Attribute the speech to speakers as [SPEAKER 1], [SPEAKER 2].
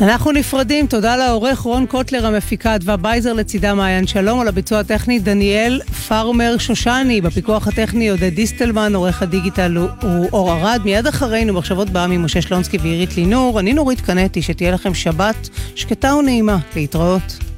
[SPEAKER 1] אנחנו נפרדים, תודה לעורך רון קוטלר, המפיקה אדווה בייזר, לצידה מעיין שלום, על הביצוע הטכני דניאל פרמר שושני, בפיקוח הטכני עודד דיסטלמן, עורך הדיגיטל הוא אור ארד. מיד אחרינו מחשבות בעם עם משה שלונסקי ועירית לינור. אני נורית קנטי, שתהיה לכם שבת שקטה ונעימה. להתראות.